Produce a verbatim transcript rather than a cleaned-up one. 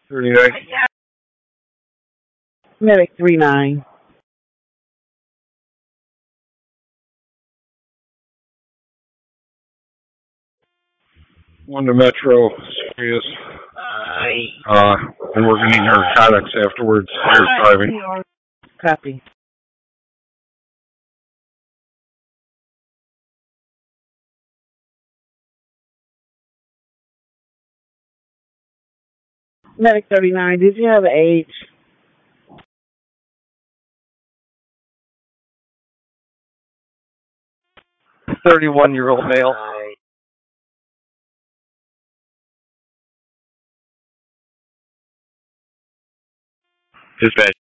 thirty-nine. Medic three nine. One to Metro, serious. Uh, and we're going to need narcotics afterwards. Serious driving. Copy. Medic thirty-nine, did you have an age? thirty-one-year-old male. Dispatch.